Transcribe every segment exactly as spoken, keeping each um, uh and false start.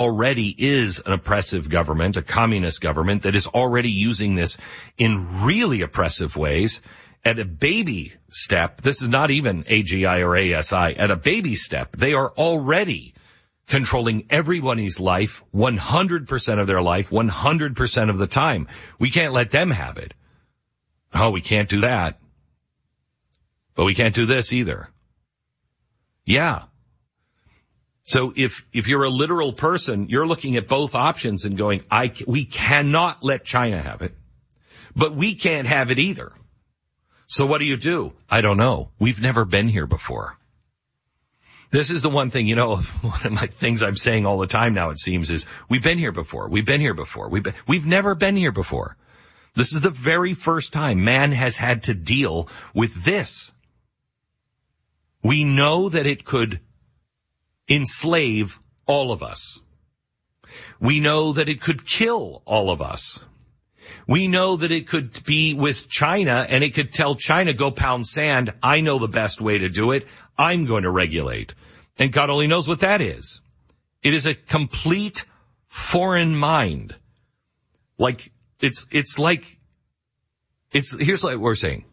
already is an oppressive government, a communist government that is already using this in really oppressive ways at a baby step. This is not even A G I or A S I. At a baby step, they are already controlling everybody's life, one hundred percent of their life, one hundred percent of the time. We can't let them have it. Oh, we can't do that. But we can't do this either. Yeah. So if, if you're a literal person, you're looking at both options and going, I, we cannot let China have it, but we can't have it either. So what do you do? I don't know. We've never been here before. This is the one thing, you know, one of my things I'm saying all the time now, it seems, is we've been here before. We've been here before. We've been, we've never been here before. This is the very first time man has had to deal with this. We know that it could enslave all of us. We know that it could kill all of us. We know that it could be with China and it could tell China, go pound sand. I know the best way to do it. I'm going to regulate. And God only knows what that is. It is a complete foreign mind. Like, it's, it's like, it's, here's what we're saying.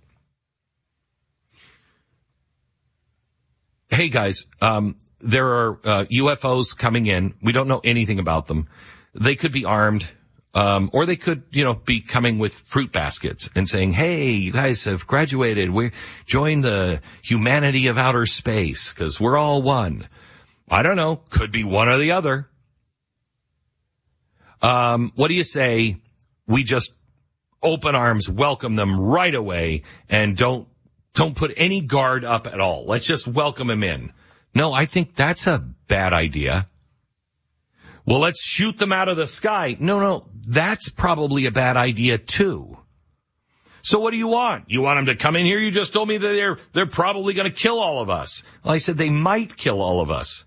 Hey guys, um, there are uh, U F Os coming in. We don't know anything about them. They could be armed, um, or they could, you know, be coming with fruit baskets and saying, hey, you guys have graduated. We join the humanity of outer space because we're all one. I don't know. Could be one or the other. Um, what do you say? We just open arms, welcome them right away, and don't don't put any guard up at all. Let's just welcome them in. No, I think that's a bad idea. Well, let's shoot them out of the sky. No, no, that's probably a bad idea too. So what do you want? You want them to come in here? You just told me that they're, they're probably going to kill all of us. Well, I said they might kill all of us.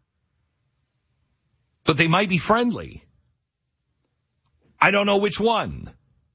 But they might be friendly. I don't know which one.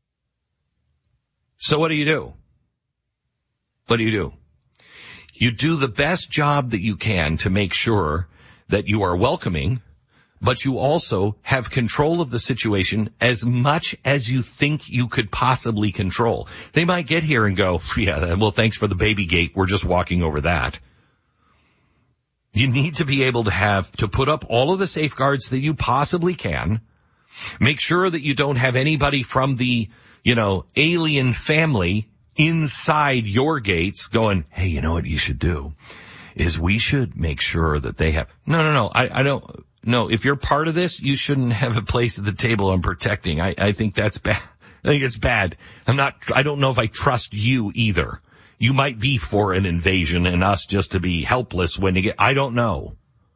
So what do you do? What do you do? You do the best job that you can to make sure that you are welcoming, but you also have control of the situation as much as you think you could possibly control. They might get here and go, yeah, well, thanks for the baby gate. We're just walking over that. You need to be able to have, to put up all of the safeguards that you possibly can. Make sure that you don't have anybody from the, you know, alien family inside your gates going, hey, you know what you should do is we should make sure that they have, no, no, no, I, I don't, no, if you're part of this, you shouldn't have a place at the table on protecting. I, I think that's bad. I think it's bad. I'm not, I don't know if I trust you either. You might be for an invasion and us just to be helpless when you get, I don't know.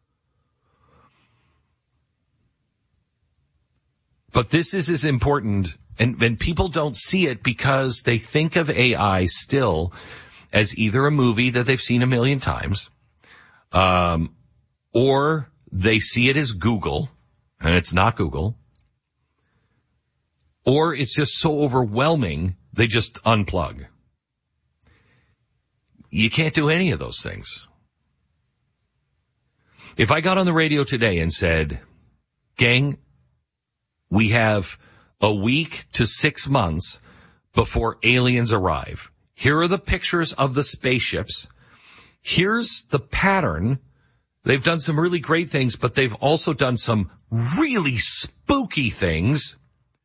But this is as important, and, and people don't see it because they think of A I still as either a movie that they've seen a million times, um, or they see it as Google, and it's not Google, or it's just so overwhelming, they just unplug. You can't do any of those things. If I got on the radio today and said, gang, we have a week to six months before aliens arrive. Here are the pictures of the spaceships. Here's the pattern. They've done some really great things, but they've also done some really spooky things.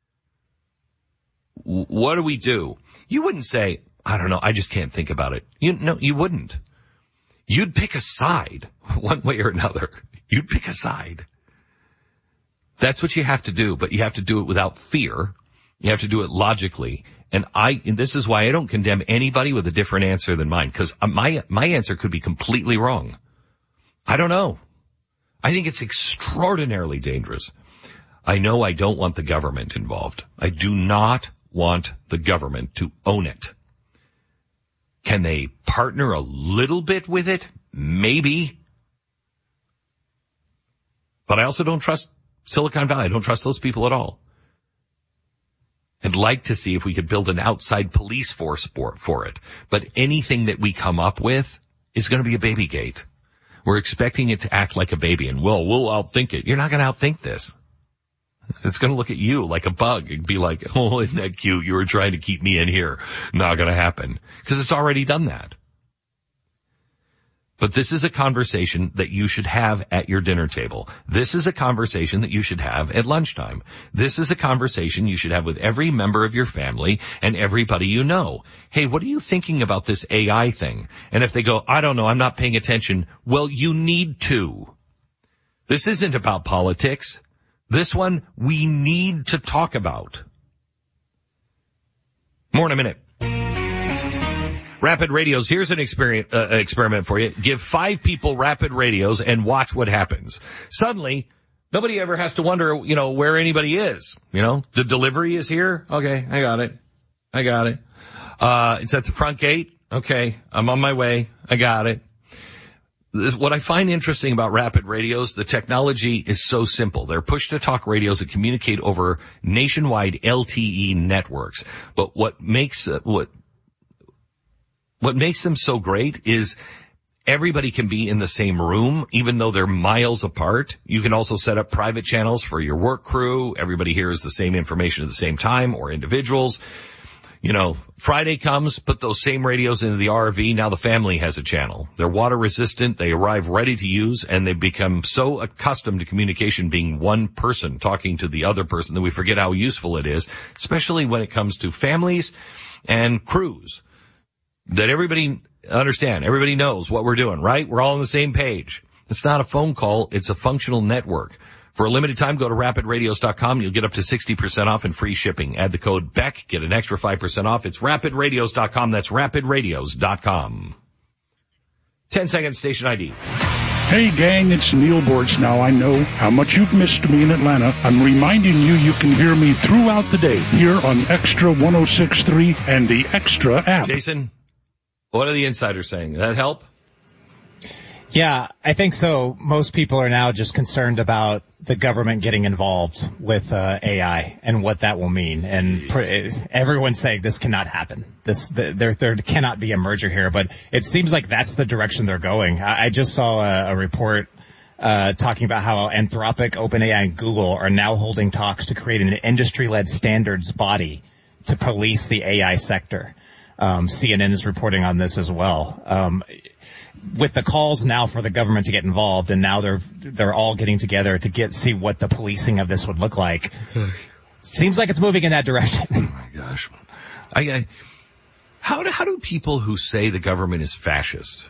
What do we do? You wouldn't say, I don't know, I just can't think about it. You no, you wouldn't. You'd pick a side, one way or another. You'd pick a side. That's what you have to do, but you have to do it without fear. You have to do it logically. And I, and this is why I don't condemn anybody with a different answer than mine, because my, my answer could be completely wrong. I don't know. I think it's extraordinarily dangerous. I know I don't want the government involved. I do not want the government to own it. Can they partner a little bit with it? Maybe. But I also don't trust Silicon Valley. I don't trust those people at all. I'd like to see if we could build an outside police force for, for it. But anything that we come up with is going to be a baby gate. We're expecting it to act like a baby, and well, we'll outthink it. You're not going to outthink this. It's going to look at you like a bug and be like, oh, isn't that cute? You were trying to keep me in here. Not going to happen, because it's already done that. But this is a conversation that you should have at your dinner table. This is a conversation that you should have at lunchtime. This is a conversation you should have with every member of your family and everybody you know. Hey, what are you thinking about this A I thing? And if they go, I don't know, I'm not paying attention. Well, you need to. This isn't about politics. This one we need to talk about. More in a minute. Rapid radios. Here's an experiment, uh, experiment for you. Give five people rapid radios and watch what happens. Suddenly, nobody ever has to wonder, you know, where anybody is. You know, the delivery is here. Okay, I got it. I got it. Uh, it's at the front gate. Okay, I'm on my way. I got it. This, what I find interesting about rapid radios, the technology is so simple. They're push-to-talk radios that communicate over nationwide L T E networks. But what makes uh, what What makes them so great is everybody can be in the same room, even though they're miles apart. You can also set up private channels for your work crew. Everybody hears the same information at the same time, or individuals. You know, Friday comes, put those same radios into the R V. Now the family has a channel. They're water resistant. They arrive ready to use, and they become so accustomed to communication being one person talking to the other person that we forget how useful it is, especially when it comes to families and crews. That everybody understand, everybody knows what we're doing, right? We're all on the same page. It's not a phone call, it's a functional network. For a limited time, go to rapid radios dot com. You'll get up to sixty percent off and free shipping. Add the code B E C, get an extra five percent off. It's rapid radios dot com. That's rapid radios dot com. ten seconds, station I D. Hey gang, it's Neil Bortz. Now I know how much you've missed me in Atlanta. I'm reminding you you can hear me throughout the day here on Extra one oh six point three and the Extra app. Jason? What are the insiders saying? Does that help? Yeah, I think so. Most people are now just concerned about the government getting involved with uh, A I and what that will mean. And pr- everyone's saying this cannot happen. This the, there there cannot be a merger here. But it seems like that's the direction they're going. I, I just saw a, a report uh talking about how Anthropic, OpenAI, and Google are now holding talks to create an industry-led standards body to police the A I sector. Um, C N N is reporting on this as well. Um, with the calls now for the government to get involved, and now they're they're all getting together to get see what the policing of this would look like. Seems like it's moving in that direction. Oh my gosh! I, I how do how do people who say the government is fascist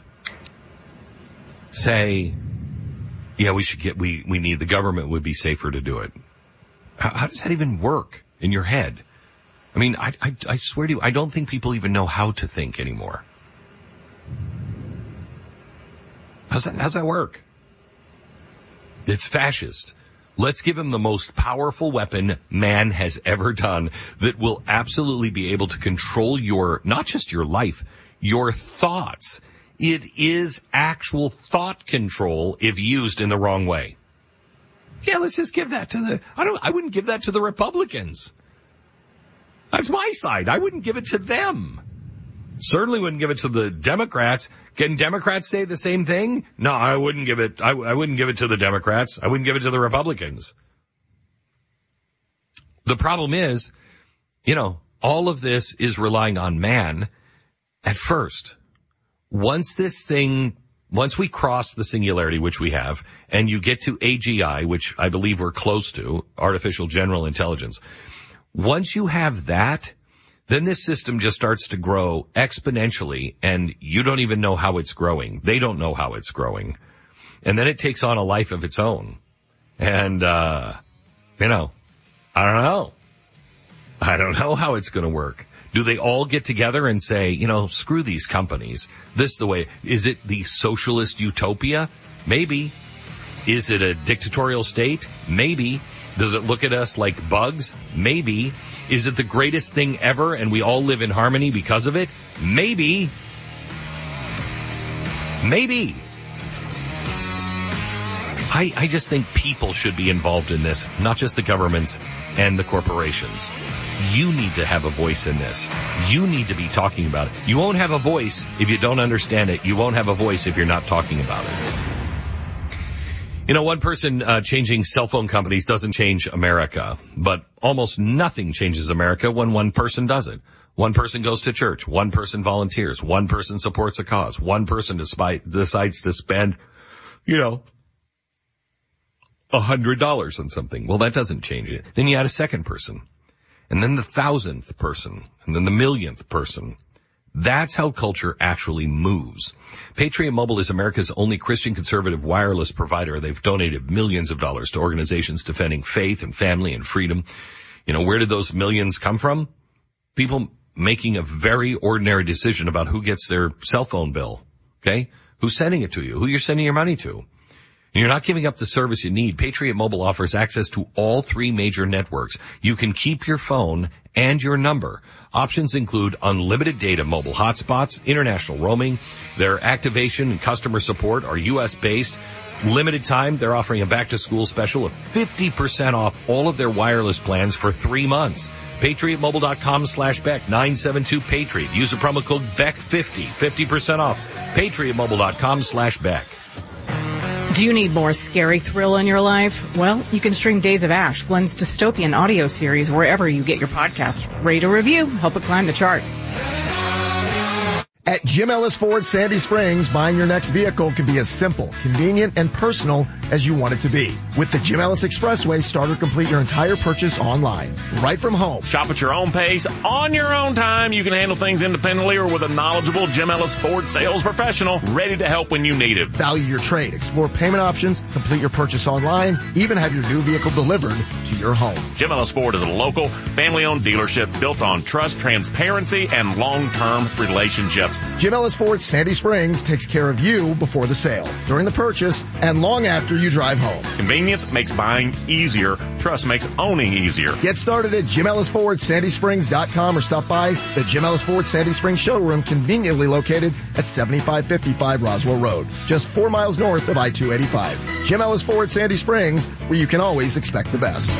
say, yeah, we should get we we need the government would be safer to do it? How, how does that even work in your head? I mean, I, I, I swear to you, I don't think people even know how to think anymore. How's that, how's that work? It's fascist. Let's give him the most powerful weapon man has ever done that will absolutely be able to control your, not just your life, your thoughts. It is actual thought control if used in the wrong way. Yeah, let's just give that to the, I don't, I wouldn't give that to the Republicans. That's my side. I wouldn't give it to them. Certainly wouldn't give it to the Democrats. Can Democrats say the same thing? No, I wouldn't give it, I, I wouldn't give it to the Democrats. I wouldn't give it to the Republicans. The problem is, you know, all of this is relying on man at first. Once this thing, once we cross the singularity, which we have, and you get to A G I, which I believe we're close to, artificial general intelligence, once you have that, then this system just starts to grow exponentially, and you don't even know how it's growing. They don't know how it's growing. And then it takes on a life of its own. And, uh, you know, I don't know. I don't know how it's going to work. Do they all get together and say, you know, screw these companies? This is the way. Is it the socialist utopia? Maybe. Is it a dictatorial state? Maybe. Does it look at us like bugs? Maybe. Is it the greatest thing ever and we all live in harmony because of it? Maybe. Maybe. I, I just think people should be involved in this, not just the governments and the corporations. You need to have a voice in this. You need to be talking about it. You won't have a voice if you don't understand it. You won't have a voice if you're not talking about it. You know, one person uh, changing cell phone companies doesn't change America, but almost nothing changes America when one person does it. One person goes to church, one person volunteers, one person supports a cause, one person despite, decides to spend, you know, a hundred dollars on something. Well, that doesn't change it. Then you add a second person, and then the thousandth person, and then the millionth person. That's how culture actually moves. Patriot Mobile is America's only Christian conservative wireless provider. They've donated millions of dollars to organizations defending faith and family and freedom. You know, where did those millions come from? People making a very ordinary decision about who gets their cell phone bill. Okay? Who's sending it to you? Who you're sending your money to? And you're not giving up the service you need. Patriot Mobile offers access to all three major networks. You can keep your phone and your number. Options include unlimited data, mobile hotspots, international roaming. Their activation and customer support are U S based. Limited time, they're offering a back-to-school special of fifty percent off all of their wireless plans for three months. PatriotMobile.com slash Beck, nine seven two Patriot. Use the promo code Beck fifty, fifty percent off. PatriotMobile.com slash Beck. Do you need more scary thrill in your life? Well, you can stream Days of Ash, Glenn's dystopian audio series, wherever you get your podcast. Rate a review, help it climb the charts. At Jim Ellis Ford Sandy Springs, buying your next vehicle can be as simple, convenient, and personal as you want it to be. With the Jim Ellis Expressway, start or complete your entire purchase online, right from home. Shop at your own pace, on your own time. You can handle things independently or with a knowledgeable Jim Ellis Ford sales professional ready to help when you need it. Value your trade, explore payment options, complete your purchase online, even have your new vehicle delivered to your home. Jim Ellis Ford is a local, family-owned dealership built on trust, transparency, and long-term relationships. Jim Ellis Ford Sandy Springs takes care of you before the sale, during the purchase, and long after you drive home. Convenience makes buying easier. Trust makes owning easier. Get started at Jim Ellis Ford Sandy Springs dot com or stop by the Jim Ellis Ford Sandy Springs showroom, conveniently located at seventy-five fifty-five Roswell Road, just four miles north of I two eighty-five. Jim Ellis Ford Sandy Springs, where you can always expect the best.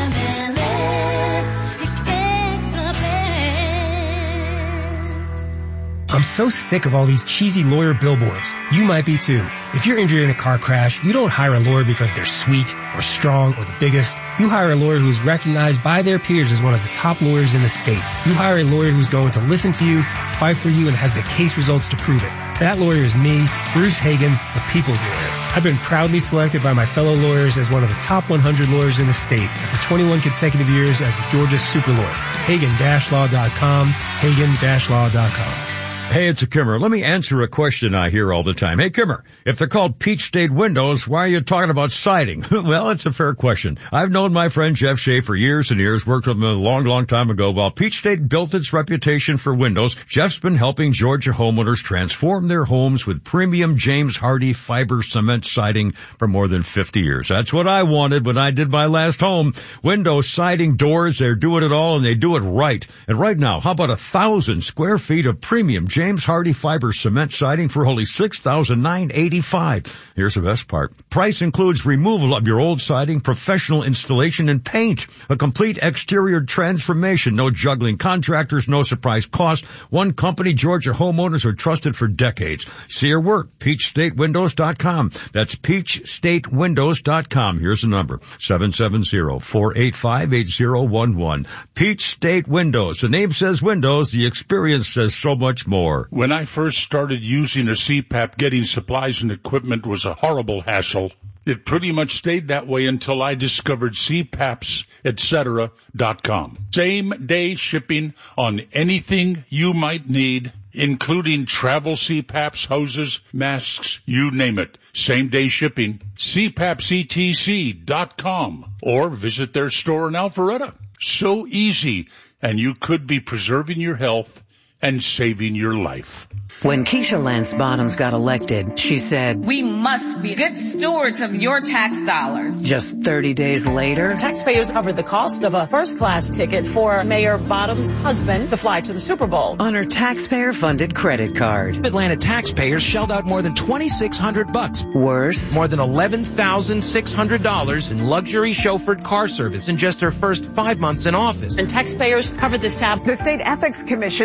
I'm so sick of all these cheesy lawyer billboards. You might be too. If you're injured in a car crash, you don't hire a lawyer because they're sweet or strong or the biggest. You hire a lawyer who's recognized by their peers as one of the top lawyers in the state. You hire a lawyer who's going to listen to you, fight for you, and has the case results to prove it. That lawyer is me, Bruce Hagen, the people's lawyer. I've been proudly selected by my fellow lawyers as one of the top one hundred lawyers in the state after twenty-one consecutive years as Georgia's super lawyer. Hagen Law dot com, Hagen Law dot com. Hey, it's a Kimmer. Let me answer a question I hear all the time. Hey, Kimmer, if they're called Peach State windows, why are you talking about siding? Well, it's a fair question. I've known my friend Jeff Shea for years and years, worked with him a long, long time ago. While Peach State built its reputation for windows, Jeff's been helping Georgia homeowners transform their homes with premium James Hardie fiber cement siding for more than fifty years. That's what I wanted when I did my last home. Windows, siding, doors, they're doing it all, and they do it right. And right now, how about a thousand square feet of premium James James Hardie fiber cement siding for only six thousand nine hundred eighty-five dollars. Here's the best part. Price includes removal of your old siding, professional installation, and paint. A complete exterior transformation. No juggling contractors, no surprise cost. One company Georgia homeowners are trusted for decades. See your work. Peach State Windows dot com. That's Peach State Windows dot com. Here's the number. seven seven zero, four eight five, eight zero one one. Peach State Windows. The name says windows. The experience says so much more. When I first started using a C PAP, getting supplies and equipment was a horrible hassle. It pretty much stayed that way until I discovered C PAPs, et cetera dot com. Same day shipping on anything you might need, including travel C PAPs, hoses, masks, you name it. Same day shipping. C PAPs E T C dot com or visit their store in Alpharetta. So easy, and you could be preserving your health and saving your life. When Keisha Lance Bottoms got elected, she said, "We must be good stewards of your tax dollars." Just thirty days later, taxpayers covered the cost of a first-class ticket for Mayor Bottoms' husband to fly to the Super Bowl on her taxpayer-funded credit card. Atlanta taxpayers shelled out more than twenty-six hundred bucks. Worse, more than eleven thousand six hundred dollars in luxury chauffeured car service in just her first five months in office. And taxpayers covered this tab. The State Ethics Commission has fined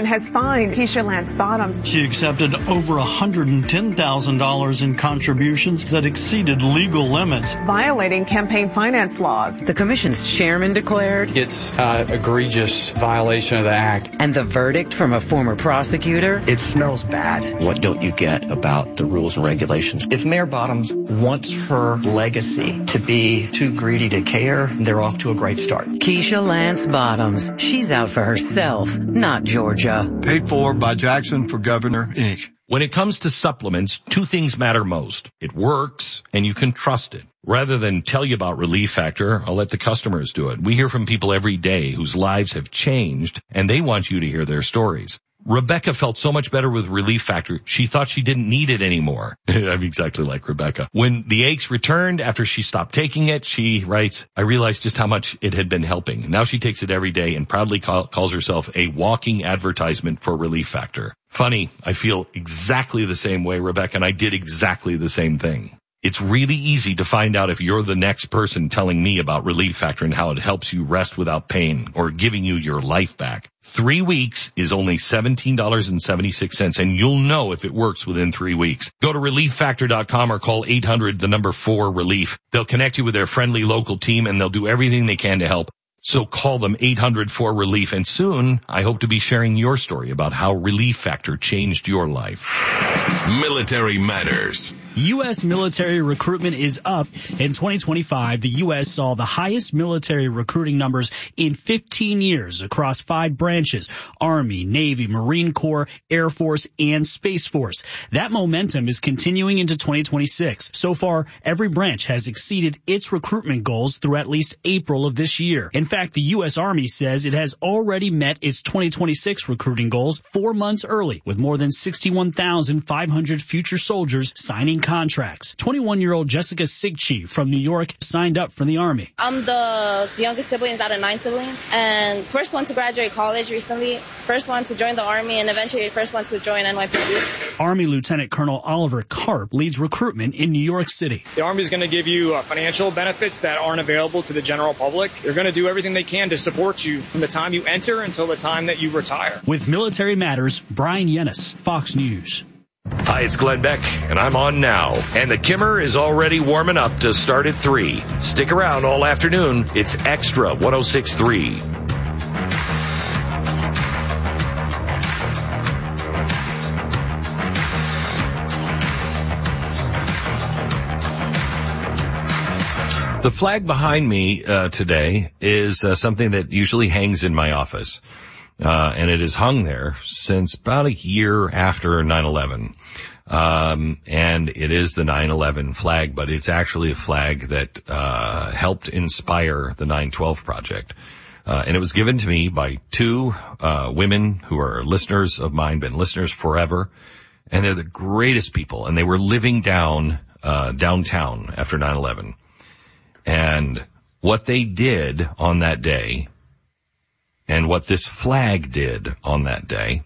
fined Keisha Lance Bottoms. She accepted over one hundred ten thousand dollars in contributions that exceeded legal limits, violating campaign finance laws. The commission's chairman declared it's an egregious violation of the act. And the verdict from a former prosecutor? It smells bad. What don't you get about the rules and regulations? If Mayor Bottoms wants her legacy to be too greedy to care, they're off to a great start. Keisha Lance Bottoms. She's out for herself, not Georgia. Paid for by Jackson for Governor, Incorporated. When it comes to supplements, two things matter most. It works, and you can trust it. Rather than tell you about Relief Factor, I'll let the customers do it. We hear from people every day whose lives have changed, and they want you to hear their stories. Rebecca felt so much better with Relief Factor, she thought she didn't need it anymore. I'm exactly like Rebecca. When the aches returned after she stopped taking it, she writes, I realized just how much it had been helping. Now she takes it every day and proudly call, calls herself a walking advertisement for Relief Factor. Funny, I feel exactly the same way, Rebecca, and I did exactly the same thing. It's really easy to find out if you're the next person telling me about Relief Factor and how it helps you rest without pain or giving you your life back. Three weeks is only seventeen dollars and seventy-six cents, and you'll know if it works within three weeks. Go to relief factor dot com or call eight hundred, the number four, relief. They'll connect you with their friendly local team, and they'll do everything they can to help. So call them eight hundred four relief, and soon I hope to be sharing your story about how Relief Factor changed your life. Military Matters. U S military recruitment is up. In twenty twenty-five, the U S saw the highest military recruiting numbers in fifteen years across five branches: Army, Navy, Marine Corps, Air Force, and Space Force. That momentum is continuing into twenty twenty-six. So far, every branch has exceeded its recruitment goals through at least April of this year. In fact, the U S Army says it has already met its twenty twenty-six recruiting goals four months early, with more than sixty-one thousand five hundred future soldiers signing contracts. twenty-one-year-old Jessica Sigchi from New York signed up for the Army. I'm the youngest sibling out of nine siblings, and first one to graduate college recently, first one to join the Army, and eventually first one to join N Y P D. Army Lieutenant Colonel Oliver Karp leads recruitment in New York City. The Army is going to give you uh, financial benefits that aren't available to the general public. They're going to do everything they can to support you from the time you enter until the time that you retire. With Military Matters, Brian Yennis, Fox News. Hi, it's Glenn Beck, and I'm on now. And the Kimmer is already warming up to start at three. Stick around all afternoon. It's Extra one oh six point three. The flag behind me uh, today is uh, something that usually hangs in my office. Uh, and it has hung there since about a year after nine eleven. Um, and it is the nine eleven flag, but it's actually a flag that, uh, helped inspire the nine twelve Project. Uh, and it was given to me by two, uh, women who are listeners of mine, been listeners forever. And they're the greatest people. And they were living down, uh, downtown after nine eleven. And what they did on that day, and what this flag did on that day,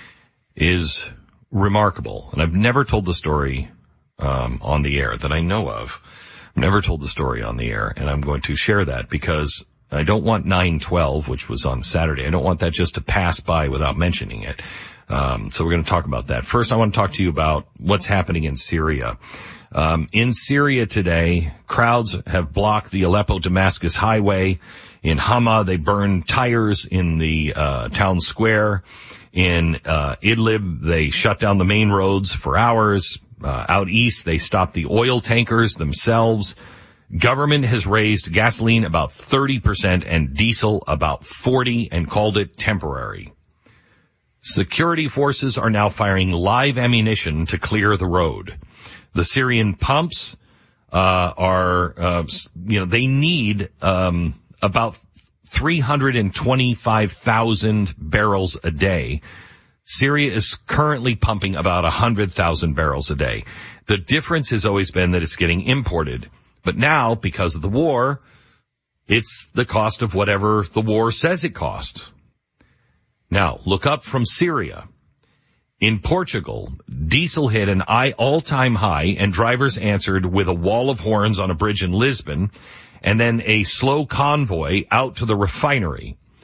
is remarkable. And I've never told the story um, on the air that I know of. I've never told the story on the air, and I'm going to share that because I don't want nine twelve, which was on Saturday. I don't want that just to pass by without mentioning it. Um, so we're going to talk about that. First, I want to talk to you about what's happening in Syria. Um, in Syria today, crowds have blocked the Aleppo-Damascus highway. In Hama, they burned tires in the uh town square. In uh Idlib, they shut down the main roads for hours. Uh, out east, they stopped the oil tankers themselves. Government has raised gasoline about thirty percent and diesel about forty and called it temporary. Security forces are now firing live ammunition to clear the road. The Syrian pumps uh are, uh you know, they need um about three hundred twenty-five thousand barrels a day. Syria is currently pumping about one hundred thousand barrels a day. The difference has always been that it's getting imported. But now, because of the war, it's the cost of whatever the war says it costs. Now, look up from Syria. In Portugal, diesel hit an all-time high, and drivers answered with a wall of horns on a bridge in Lisbon, and then a slow convoy out to the refinery.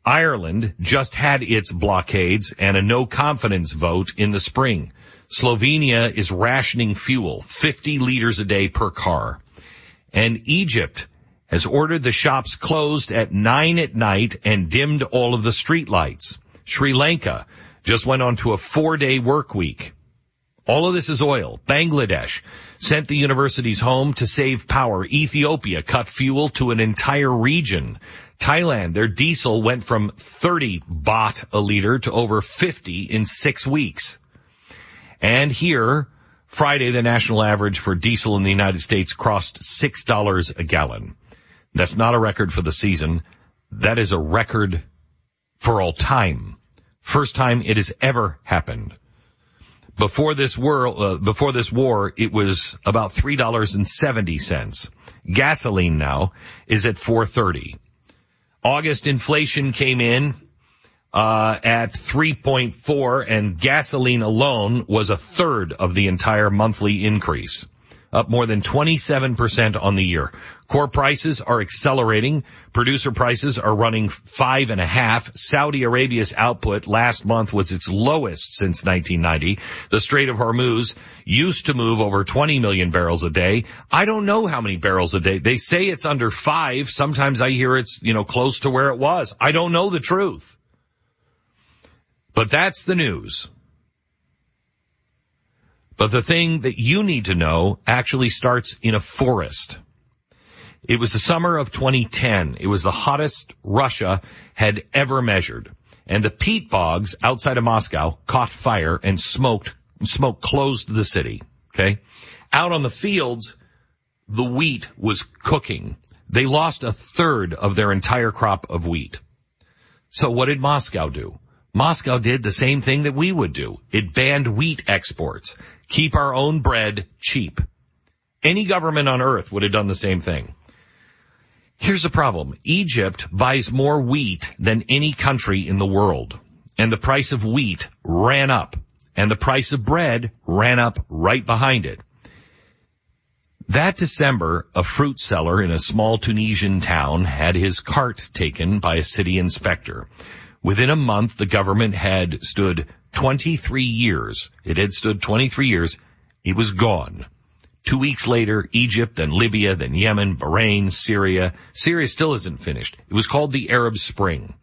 Ireland just had its blockades and a no-confidence vote in the spring. Slovenia is rationing fuel, fifty liters a day per car. And Egypt has ordered the shops closed at nine at night and dimmed all of the street lights. Sri Lanka just went on to a four-day work week. All of this is oil. Bangladesh sent the universities home to save power. Ethiopia cut fuel to an entire region. Thailand, their diesel went from thirty baht a liter to over fifty in six weeks. And here, Friday, the national average for diesel in the United States crossed six dollars a gallon. That's not a record for the season. That is a record for all time. First time it has ever happened. Before this war, uh, before this war, it was about three dollars and seventy cents. Gasoline now is at four thirty. August inflation came in uh at three point four, and gasoline alone was a third of the entire monthly increase, up more than twenty-seven percent on the year. Core prices are accelerating. Producer prices are running five and a half. Saudi Arabia's output last month was its lowest since nineteen ninety. The Strait of Hormuz used to move over twenty million barrels a day. I don't know how many barrels a day. They say it's under five. Sometimes I hear it's, you know, close to where it was. I don't know the truth. But that's the news. But the thing that you need to know actually starts in a forest. It was the summer of twenty ten. It was the hottest Russia had ever measured. And the peat bogs outside of Moscow caught fire and smoked, smoke closed the city. Okay. Out on the fields, the wheat was cooking. They lost a third of their entire crop of wheat. So what did Moscow do? Moscow did the same thing that we would do. It banned wheat exports. Keep our own bread cheap. Any government on earth would have done the same thing. Here's the problem. Egypt buys more wheat than any country in the world. And the price of wheat ran up. And the price of bread ran up right behind it. That December, a fruit seller in a small Tunisian town had his cart taken by a city inspector. Within a month, the government had stood twenty-three years. It had stood twenty-three years. It was gone. Two weeks later, Egypt, then Libya, then Yemen, Bahrain, Syria. Syria still isn't finished. It was called the Arab Spring.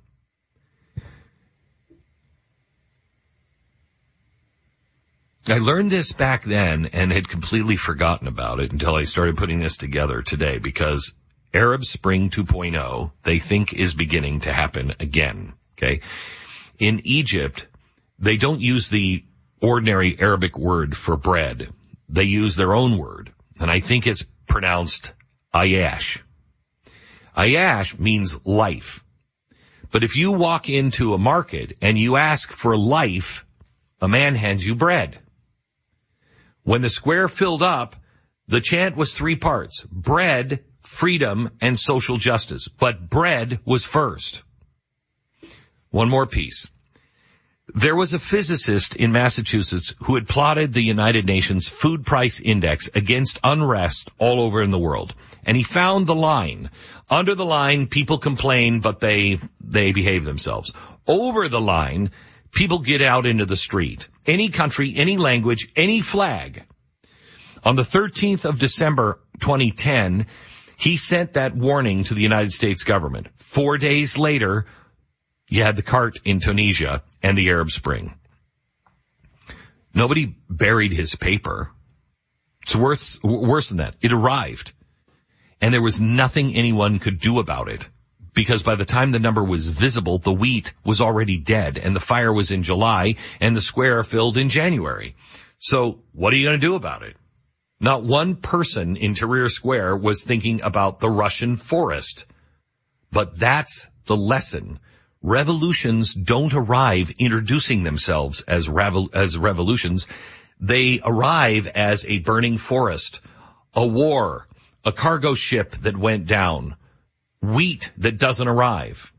I learned this back then and had completely forgotten about it until I started putting this together today, because Arab Spring two point oh, they think, is beginning to happen again. Okay. In Egypt, they don't use the ordinary Arabic word for bread. They use their own word, and I think it's pronounced ayash. Ayash means life. But if you walk into a market and you ask for life, a man hands you bread. When the square filled up, the chant was three parts: bread, freedom, and social justice. But bread was first. One more piece. There was a physicist in Massachusetts who had plotted the United Nations Food Price Index against unrest all over in the world. And he found the line. Under the line, people complain, but they, they behave themselves. Over the line, people get out into the street. Any country, any language, any flag. On the thirteenth of December, twenty ten, he sent that warning to the United States government. Four days later, you had the cart in Tunisia and the Arab Spring. Nobody buried his paper. It's worse, worse than that. It arrived. And there was nothing anyone could do about it, because by the time the number was visible, the wheat was already dead, and the fire was in July, and the square filled in January. So what are you going to do about it? Not one person in Tahrir Square was thinking about the Russian forest. But that's the lesson. Revolutions don't arrive introducing themselves as revol- as revolutions. They arrive as a burning forest, a war, a cargo ship that went down, wheat that doesn't arrive.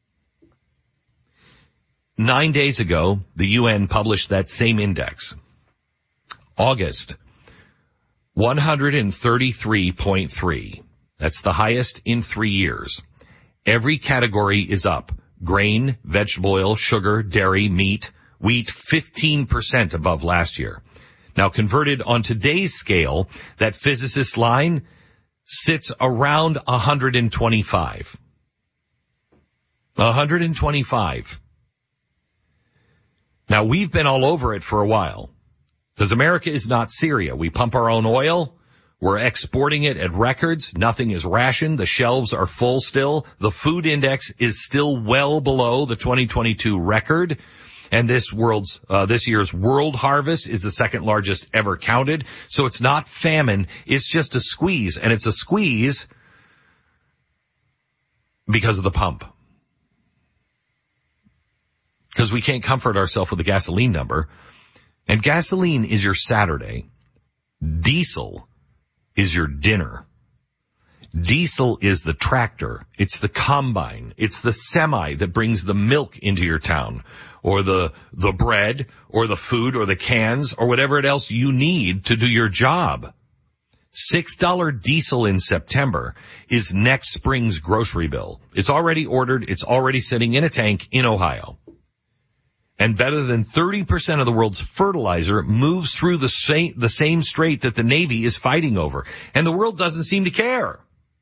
Nine days ago, the U N published that same index. August, one hundred thirty-three point three. That's the highest in three years. Every category is up. grain, vegetable oil, sugar, dairy, meat, wheat, fifteen percent above last year. Now, converted on today's scale, that physicist line sits around one hundred twenty-five. one hundred twenty-five. Now, we've been all over it for a while because America is not Syria. We pump our own oil. We're exporting it at records. Nothing is rationed. The shelves are full still. The food index is still well below the twenty twenty-two record. And this world's, uh, this year's world harvest is the second largest ever counted. So it's not famine. It's just a squeeze. And it's a squeeze because of the pump. Because we can't comfort ourselves with the gasoline number. And gasoline is your Saturday. Diesel is your dinner. Diesel is the tractor. It's the combine. It's the semi that brings the milk into your town, or the, the bread, or the food, or the cans, or whatever else you need to do your job. six dollars diesel in September is next spring's grocery bill. It's already ordered. It's already sitting in a tank in Ohio. And better than thirty percent of the world's fertilizer moves through the same, the same strait that the Navy is fighting over. And the world doesn't seem to care.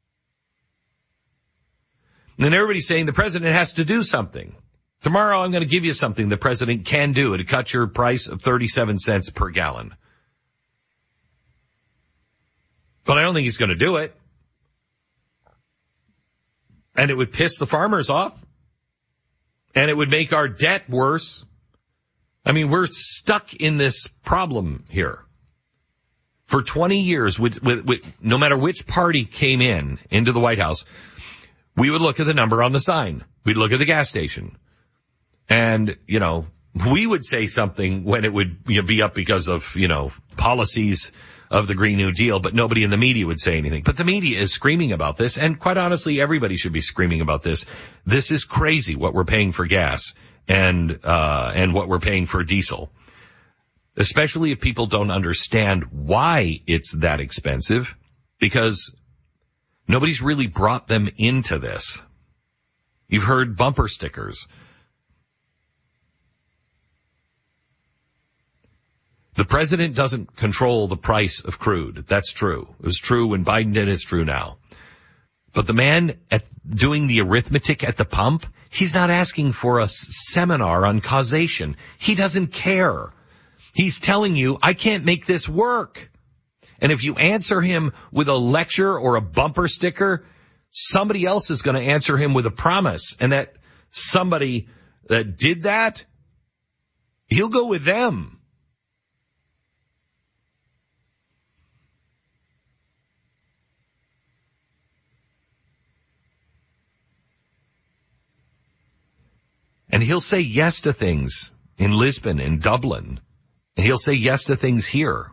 And then everybody's saying the president has to do something. Tomorrow I'm going to give you something the president can do to cut your price of thirty-seven cents per gallon. But I don't think he's going to do it. And it would piss the farmers off. And it would make our debt worse. I mean, we're stuck in this problem here. For twenty years, with, with, with, no matter which party came in, into the White House, we would look at the number on the sign. We'd look at the gas station. And, you know, we would say something when it would, you know, be up because of, you know, policies of the Green New Deal, but nobody in the media would say anything. But the media is screaming about this, and quite honestly, everybody should be screaming about this. This is crazy what we're paying for gas and, uh, and what we're paying for diesel. Especially if people don't understand why it's that expensive, because nobody's really brought them into this. You've heard bumper stickers. The president doesn't control the price of crude. That's true. It was true when Biden did. It's true now. But the man at doing the arithmetic at the pump, he's not asking for a seminar on causation. He doesn't care. He's telling you, I can't make this work. And if you answer him with a lecture or a bumper sticker, somebody else is going to answer him with a promise. And that somebody that did that, he'll go with them. And he'll say yes to things in Lisbon and Dublin. And he'll say yes to things here.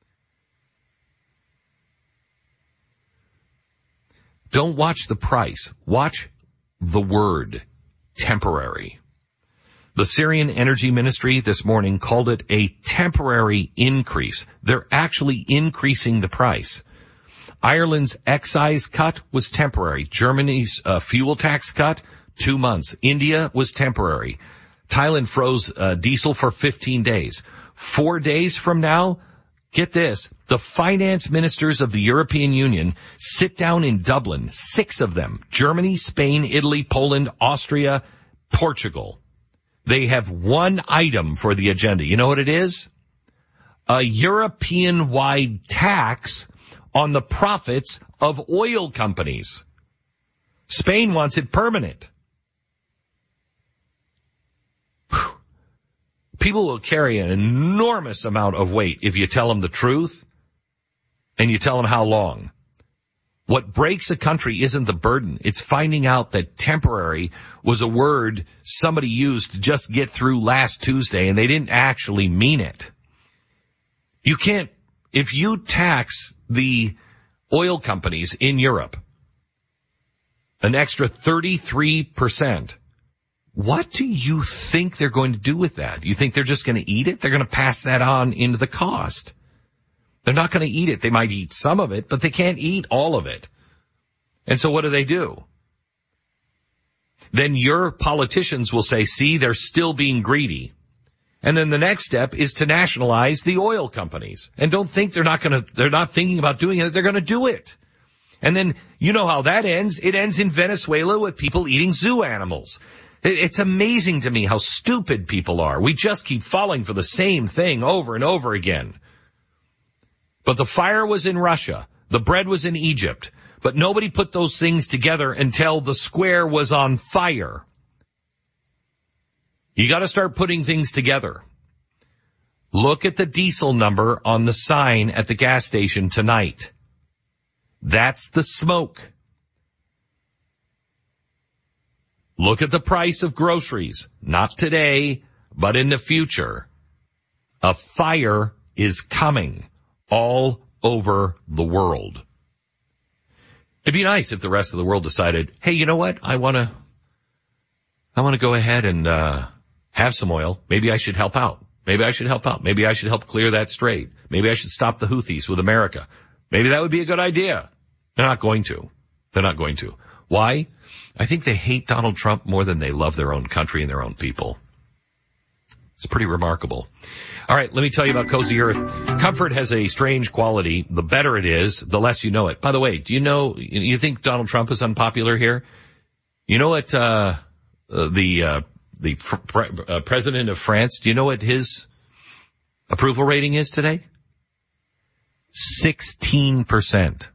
Don't watch the price. Watch the word, temporary. The Syrian Energy Ministry this morning called it a temporary increase. They're actually increasing the price. Ireland's excise cut was temporary. Germany's uh, fuel tax cut, two months. India was temporary. Thailand froze uh, diesel for fifteen days. Four days from now, get this, the finance ministers of the European Union sit down in Dublin, six of them, Germany, Spain, Italy, Poland, Austria, Portugal. They have one item for the agenda. You know what it is? A European-wide tax on the profits of oil companies. Spain wants it permanent. People will carry an enormous amount of weight if you tell them the truth and you tell them how long. What breaks a country isn't the burden. It's finding out that temporary was a word somebody used to just get through last Tuesday and they didn't actually mean it. You can't, if you tax the oil companies in Europe an extra thirty-three percent, what do you think they're going to do with that? You think they're just going to eat it? They're going to pass that on into the cost. They're not going to eat it. They might eat some of it, but they can't eat all of it. And so what do they do? then your politicians will say, see, they're still being greedy. And then the next step is to nationalize the oil companies. And don't think they're not going to, they're not thinking about doing it. They're going to do it. And then you know how that ends. It ends in Venezuela with people eating zoo animals. It's amazing to me how stupid people are. We just keep falling for the same thing over and over again. But the fire was in Russia. The bread was in Egypt. But nobody put those things together until the square was on fire. You got to start putting things together. Look at the diesel number on the sign at the gas station tonight. That's the smoke. Look at the price of groceries. Not today, but in the future. A fire is coming all over the world. It'd be nice if the rest of the world decided, hey, you know what? I want to, I want to go ahead and, uh, have some oil. Maybe I should help out. Maybe I should help out. Maybe I should help clear that strait. Maybe I should stop the Houthis with America. Maybe that would be a good idea. They're not going to. They're not going to. Why? I think they hate Donald Trump more than they love their own country and their own people. It's pretty remarkable. All right, let me tell you about Cozy Earth. Comfort has a strange quality. The better it is, the less you know it. By the way, do you know, you think Donald Trump is unpopular here? You know what, uh, the, uh, the pre- uh, president of France, do you know what his approval rating is today? sixteen percent.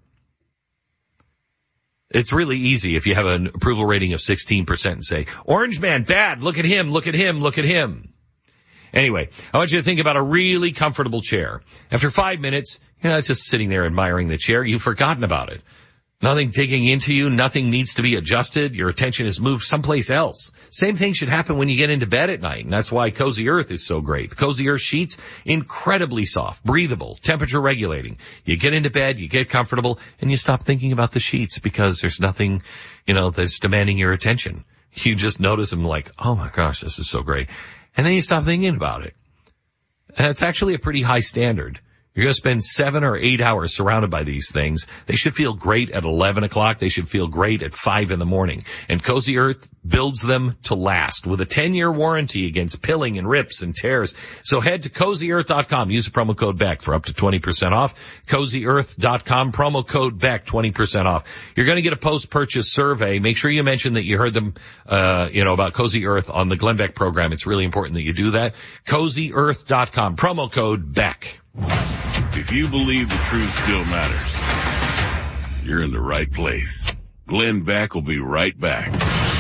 It's really easy if you have an approval rating of sixteen percent and say, Orange Man, bad, look at him, look at him, look at him. Anyway, I want you to think about a really comfortable chair. After five minutes, you know, it's just sitting there admiring the chair. You've forgotten about it. Nothing digging into you. Nothing needs to be adjusted. Your attention is moved someplace else. Same thing should happen when you get into bed at night. And that's why Cozy Earth is so great. The Cozy Earth sheets, incredibly soft, breathable, temperature regulating. You get into bed, you get comfortable, and you stop thinking about the sheets because there's nothing, you know, that's demanding your attention. You just notice them like, oh my gosh, this is so great. And then you stop thinking about it. And it's actually a pretty high standard. You're going to spend seven or eight hours surrounded by these things. They should feel great at eleven o'clock. They should feel great at five in the morning. And Cozy Earth builds them to last with a ten-year warranty against pilling and rips and tears. So head to cozy earth dot com. Use the promo code Beck for up to twenty percent off. cozy earth dot com, promo code Beck, twenty percent off. You're going to get a post-purchase survey. Make sure you mention that you heard them, uh, you know, about Cozy Earth on the Glenn Beck program. It's really important that you do that. cozy earth dot com, promo code Beck. If you believe the truth still matters, you're in the right place. Glenn Beck will be right back.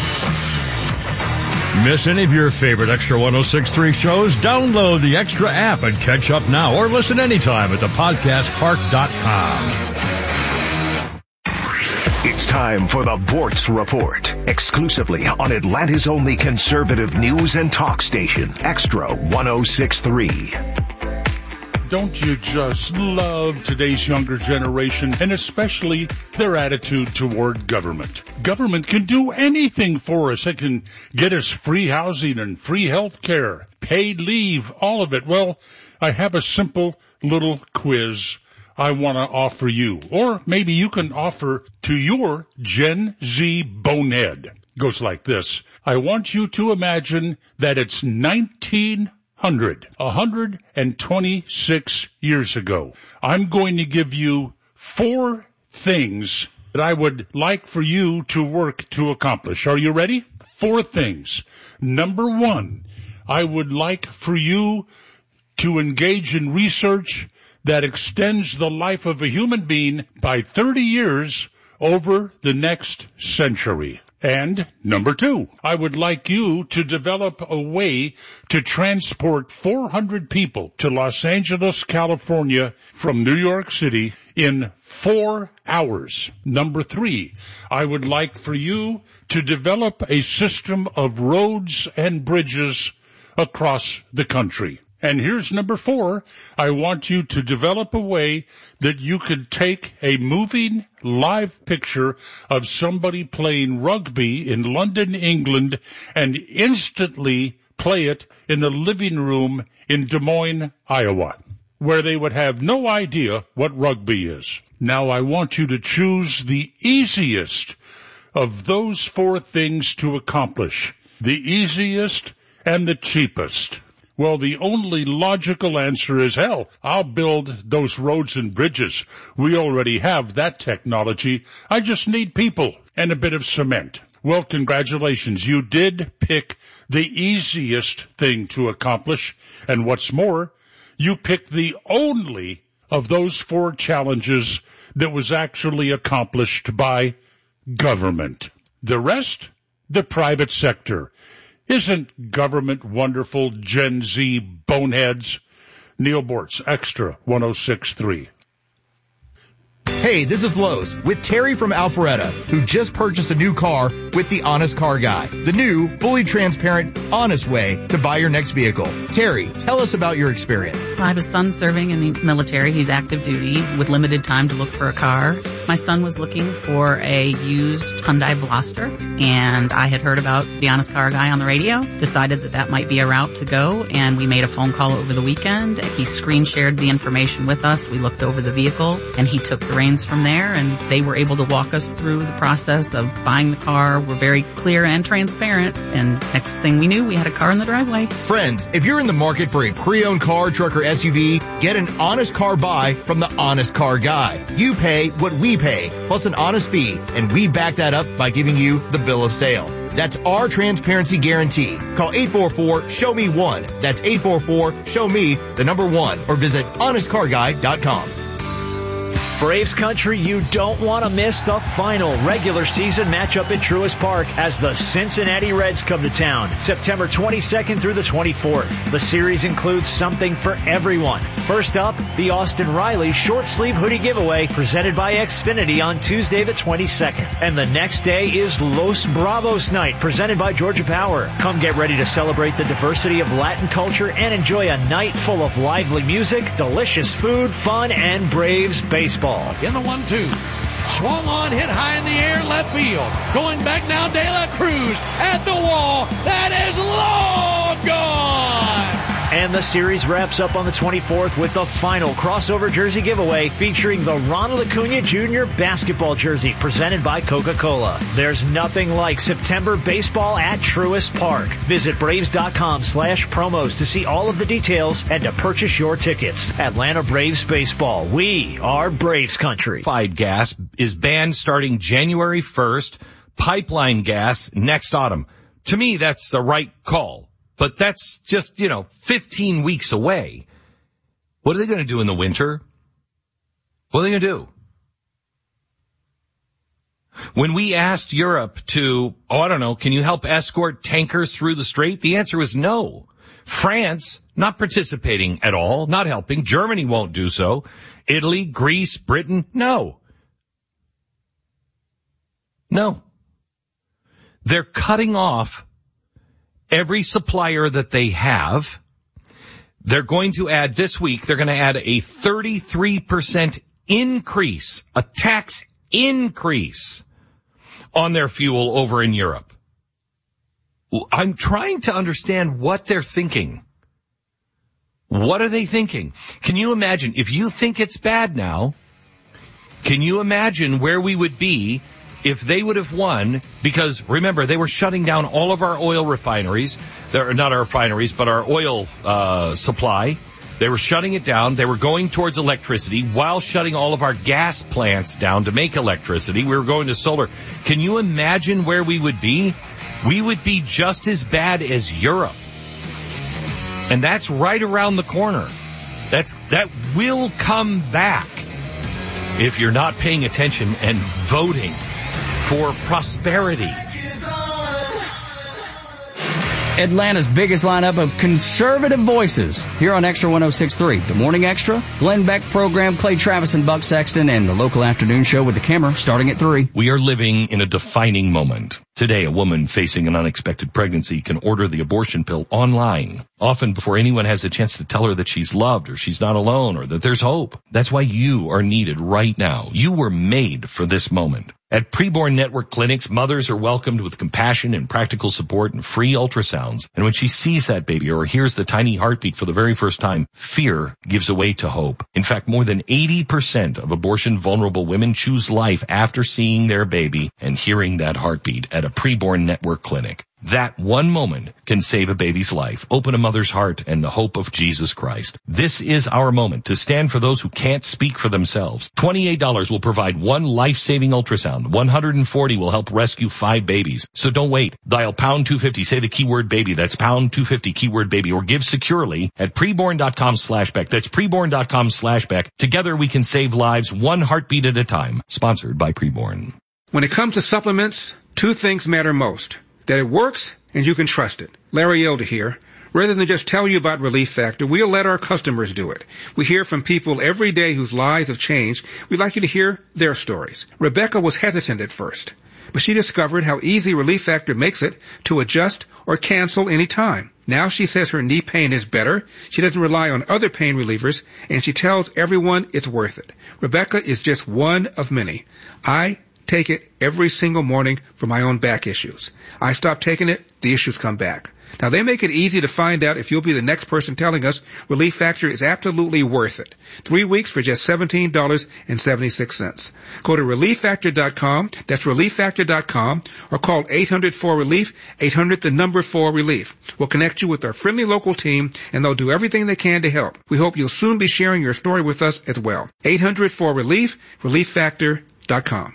Miss any of your favorite Extra one oh six point three shows? Download the Extra app and catch up now, or listen anytime at the podcast park dot com. It's time for the Bortz Report, exclusively on Atlanta's only conservative news and talk station, Extra one oh six point three. Don't you just love today's younger generation, and especially their attitude toward government? Government can do anything for us. It can get us free housing and free health care, paid leave, all of it. Well, I have a simple little quiz I want to offer you. Or maybe you can offer to your Gen Z bonehead. Goes like this. I want you to imagine that it's nineteen hundred, one hundred twenty-six years ago. I'm going to give you four things that I would like for you to work to accomplish. Are you ready? Four things. Number one, I would like for you to engage in research that extends the life of a human being by thirty years over the next century. And number two, I would like you to develop a way to transport four hundred people to Los Angeles, California from New York City in four hours. Number three, I would like for you to develop a system of roads and bridges across the country. And here's number four. I want you to develop a way that you could take a moving live picture of somebody playing rugby in London, England, and instantly play it in the living room in Des Moines, Iowa, where they would have no idea what rugby is. Now I want you to choose the easiest of those four things to accomplish, the easiest and the cheapest? Well, the only logical answer is, hell, I'll build those roads and bridges. We already have that technology. I just need people and a bit of cement. Well, congratulations. You did pick the easiest thing to accomplish. And what's more, you picked the only of those four challenges that was actually accomplished by government. The rest, the private sector. Isn't government wonderful, Gen Z boneheads? Neil Bortz, Extra one oh six point three. Hey, this is Lowe's with Terry from Alpharetta, who just purchased a new car with the Honest Car Guy, the new, fully transparent, honest way to buy your next vehicle. Terry, tell us about your experience. I have a son serving in the military. He's active duty with limited time to look for a car. My son was looking for a used Hyundai Veloster, and I had heard about the Honest Car Guy on the radio, decided that that might be a route to go, and we made a phone call over the weekend. He screen shared the information with us. We looked over the vehicle, and he took the reins from there, and they were able to walk us through the process of buying the car. We're very clear and transparent, and next thing we knew, we had a car in the driveway. Friends, if you're in the market for a pre-owned car, truck, or S U V, get an honest car buy from the Honest Car Guy. You pay what we pay, plus an honest fee, and we back that up by giving you the bill of sale. That's our transparency guarantee. Call eight four four, show me one. That's eight four four, show me the number one, or visit honest car guy dot com. Braves country, you don't want to miss the final regular season matchup at Truist Park as the Cincinnati Reds come to town September twenty-second through the twenty-fourth. The series includes something for everyone. First up, the Austin Riley short sleeve hoodie giveaway presented by Xfinity on Tuesday the twenty-second. And the next day is Los Bravos night presented by Georgia Power. Come get ready to celebrate the diversity of Latin culture and enjoy a night full of lively music, delicious food, fun, and Braves baseball. In the one two. Swung on, hit high in the air, left field. Going back now, De La Cruz at the wall. That is long gone. And the series wraps up on the twenty-fourth with the final crossover jersey giveaway featuring the Ronald Acuna Junior basketball jersey presented by Coca-Cola. There's nothing like September baseball at Truist Park. Visit Braves.com slash promos to see all of the details and to purchase your tickets. Atlanta Braves baseball. We are Braves country. Liquefied gas is banned starting January first. Pipeline gas next autumn. To me, that's the right call. But that's just, you know, fifteen weeks away. What are they going to do in the winter? What are they going to do? When we asked Europe to, oh, I don't know, can you help escort tankers through the strait? The answer was no. France, not participating at all, not helping. Germany won't do so. Italy, Greece, Britain, no. No. They're cutting off every supplier that they have. They're going to add this week, they're going to add a thirty-three percent increase, a tax increase on their fuel over in Europe. I'm trying to understand what they're thinking. What are they thinking? Can you imagine, if you think it's bad now, can you imagine where we would be if they would have won? Because remember, they were shutting down all of our oil refineries. They're not our refineries, but our oil uh supply. They were shutting it down. They were going towards electricity while shutting all of our gas plants down to make electricity. We were going to solar. Can you imagine where we would be? We would be just as bad as Europe. And that's right around the corner. That's, that will come back if you're not paying attention and voting for prosperity. Atlanta's biggest lineup of conservative voices here on Extra one oh six point three. The Morning Extra, Glenn Beck program, Clay Travis and Buck Sexton, and the local afternoon show with the Kimmer starting at three. We are living in a defining moment. Today, a woman facing an unexpected pregnancy can order the abortion pill online, often before anyone has a chance to tell her that she's loved or she's not alone or that there's hope. That's why you are needed right now. You were made for this moment. At Preborn Network Clinics, mothers are welcomed with compassion and practical support and free ultrasounds. And when she sees that baby or hears the tiny heartbeat for the very first time, fear gives way to hope. In fact, more than eighty percent of abortion-vulnerable women choose life after seeing their baby and hearing that heartbeat at a Preborn Network Clinic. That one moment can save a baby's life, open a mother's heart, and the hope of Jesus Christ. This is our moment to stand for those who can't speak for themselves. twenty-eight dollars will provide one life-saving ultrasound. one hundred forty dollars will help rescue five babies. So don't wait. Dial pound two fifty. Say the keyword baby. That's pound two fifty, keyword baby. Or give securely at preborn.com slash Beck. That's preborn.com slash Beck. Together we can save lives one heartbeat at a time. Sponsored by Preborn. When it comes to supplements, two things matter most. That it works and you can trust it. Larry Elder here. Rather than just tell you about Relief Factor, we'll let our customers do it. We hear from people every day whose lives have changed. We'd like you to hear their stories. Rebecca was hesitant at first, but she discovered how easy Relief Factor makes it to adjust or cancel any time. Now she says her knee pain is better, she doesn't rely on other pain relievers, and she tells everyone it's worth it. Rebecca is just one of many. I take it every single morning for my own back issues. I stop taking it, the issues come back. Now, they make it easy to find out if you'll be the next person telling us Relief Factor is absolutely worth it. Three weeks for just seventeen dollars and seventy-six cents. Go to relief factor dot com, that's relief factor dot com, or call eight hundred four relief, eight hundred the number four relief. We'll connect you with our friendly local team, and they'll do everything they can to help. We hope you'll soon be sharing your story with us as well. eight hundred four relief, relief factor dot com.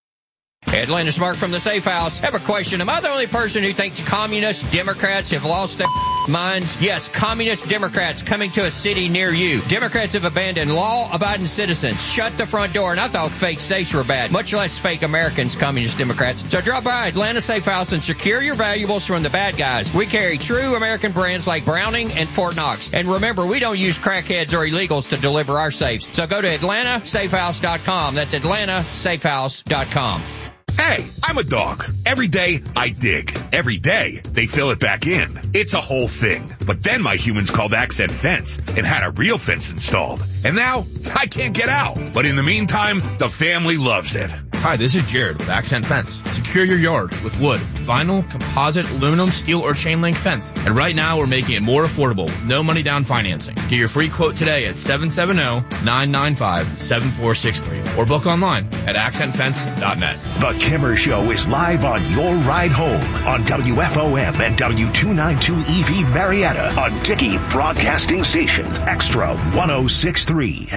Atlantis Mark from the Safe House. I have a question. Am I the only person who thinks communist Democrats have lost their minds? Yes, communist Democrats coming to a city near you. Democrats have abandoned law-abiding citizens, shut the front door, and I thought fake safes were bad, much less fake Americans, communist Democrats. So drop by Atlanta Safe House and secure your valuables from the bad guys. We carry true American brands like Browning and Fort Knox. And remember, we don't use crackheads or illegals to deliver our safes. So go to atlanta safe house dot com. That's atlanta safe house dot com. Hey, I'm a dog. Every day, I dig. Every day, they fill it back in. It's a whole thing. But then my humans called Accent Fence and had a real fence installed. And now, I can't get out. But in the meantime, the family loves it. Hi, this is Jared with Accent Fence. Secure your yard with wood, vinyl, composite, aluminum, steel, or chain link fence. And right now, we're making it more affordable. No money down financing. Get your free quote today at seven seven zero, nine nine five, seven four six three or book online at accent fence dot net. The Kimmer Show is live on your ride home on W F O M and W two ninety-two E V Marietta on Dickey Broadcasting Station, Extra one oh six point three.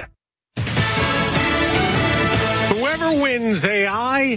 Whoever wins A I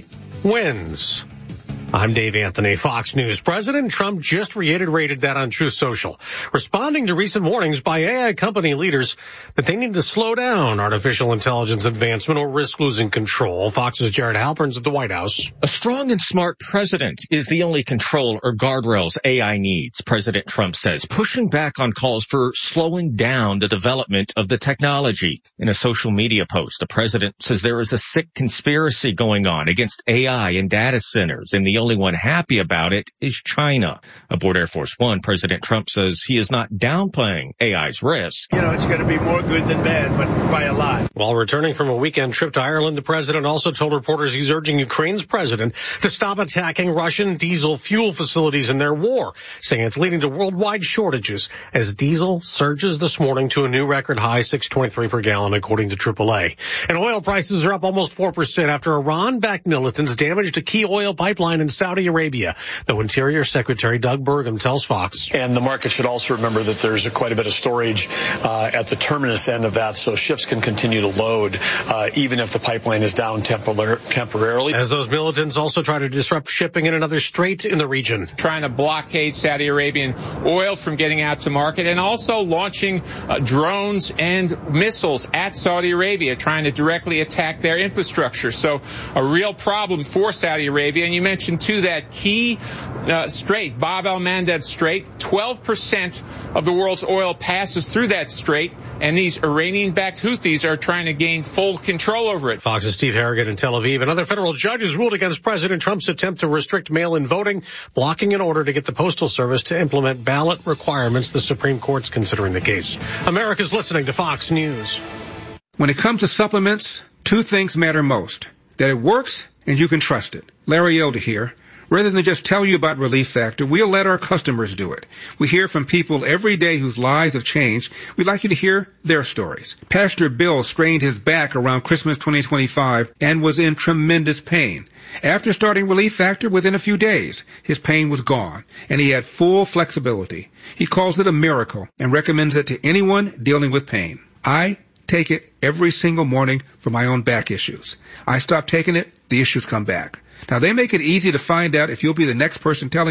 wins. I'm Dave Anthony, Fox News. President Trump just reiterated that on Truth Social, responding to recent warnings by A I company leaders that they need to slow down artificial intelligence advancement or risk losing control. Fox's Jared Halpern's at the White House. A strong and smart president is the only control or guardrails A I needs, President Trump says, pushing back on calls for slowing down the development of the technology. In a social media post, the president says there is a sick conspiracy going on against A I and data centers, and the only one happy about it is China. Aboard Air Force One, President Trump says he is not downplaying A I's risks. You know, it's going to be more good than bad, but by a lot. While returning from a weekend trip to Ireland, the president also told reporters he's urging Ukraine's president to stop attacking Russian diesel fuel facilities in their war, saying it's leading to worldwide shortages as diesel surges this morning to a new record high, six twenty-three per gallon, according to triple A. And oil prices are up almost four percent after Iran-backed militants damaged a key oil pipeline in Saudi Arabia, though Interior Secretary Doug Burgum tells Fox. And the market should also remember that there's a, quite a bit of storage uh, at the terminus end of that, so ships can continue to load uh, even if the pipeline is down tempor- temporarily. As those militants also try to disrupt shipping in another strait in the region. Trying to blockade Saudi Arabian oil from getting out to market, and also launching uh, drones and missiles at Saudi Arabia, trying to directly attack their infrastructure. So a real problem for Saudi Arabia. And you mentioned to that key uh, strait, Bab el-Mandeb Strait. twelve percent of the world's oil passes through that strait, and these Iranian-backed Houthis are trying to gain full control over it. Fox's Steve Harrigan in Tel Aviv. Another federal judge has ruled against President Trump's attempt to restrict mail-in voting, blocking an order to get the Postal Service to implement ballot requirements. The Supreme Court's considering the case. America's listening to Fox News. When it comes to supplements, two things matter most. That it works and you can trust it. Larry Elder here. Rather than just tell you about Relief Factor, we'll let our customers do it. We hear from people every day whose lives have changed. We'd like you to hear their stories. Pastor Bill strained his back around Christmas twenty twenty-five and was in tremendous pain. After starting Relief Factor, within a few days, his pain was gone, and he had full flexibility. He calls it a miracle and recommends it to anyone dealing with pain. I take it every single morning for my own back issues. I stop taking it, the issues come back. Now, they make it easy to find out if you'll be the next person telling